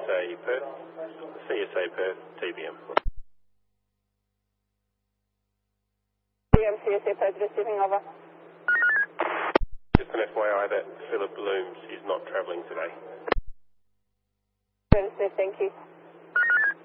CSA Perth, TBM. CSA Perth receiving, over. Just an FYI that Philip Looms is not travelling today. Thank you.